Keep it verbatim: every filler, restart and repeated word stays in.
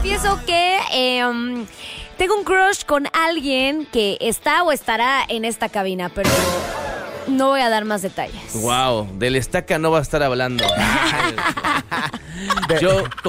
confieso que eh, um, tengo un crush con alguien que está o estará en esta cabina, pero no voy a dar más detalles. Wow, del estaca no va a estar hablando. Yo